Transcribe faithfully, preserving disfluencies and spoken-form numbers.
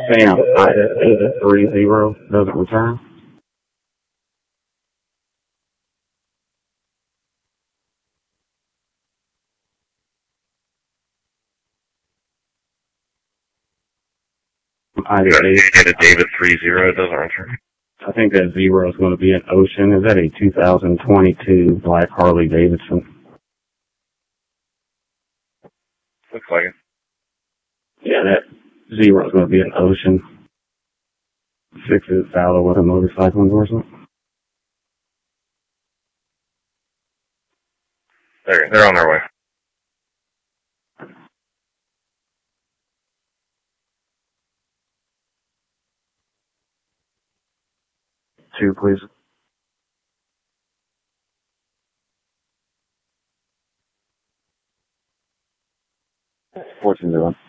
Sam, I three zero doesn't return. I data David three zero doesn't return. I think that zero is going to be an Ocean. Is that a two thousand twenty-two black Harley Davidson? Looks like it. Yeah, that zero is going to be an Ocean. Six is Fowler with a motorcycle endorsement. They're, they're on their way. Two, please. Fourteen zero.